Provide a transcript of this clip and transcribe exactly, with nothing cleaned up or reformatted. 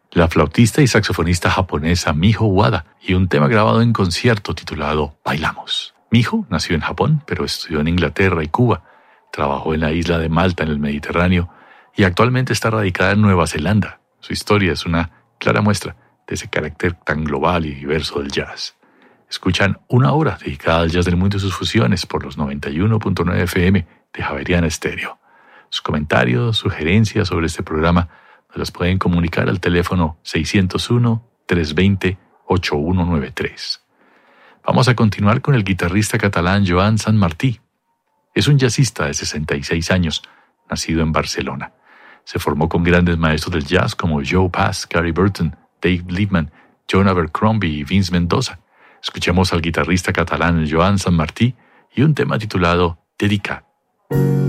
la flautista y saxofonista japonesa Miho Wada, y un tema grabado en concierto titulado Bailamos. Miho nació en Japón, pero estudió en Inglaterra y Cuba, trabajó en la isla de Malta en el Mediterráneo y actualmente está radicada en Nueva Zelanda. Su historia es una clara muestra de ese carácter tan global y diverso del jazz. Escuchan una hora dedicada al jazz del mundo y sus fusiones por los noventa y uno punto nueve F M de Javeriana Estéreo. Sus comentarios, sugerencias sobre este programa nos las pueden comunicar al teléfono seiscientos uno, trescientos veinte, ochenta y uno noventa y tres. Vamos a continuar con el guitarrista catalán Joan Sanmartí. Es un jazzista de sesenta y seis años, nacido en Barcelona. Se formó con grandes maestros del jazz como Joe Pass, Gary Burton, Dave Liebman, John Abercrombie y Vince Mendoza. Escuchemos al guitarrista catalán Joan Sanmartí y un tema titulado Dedicat.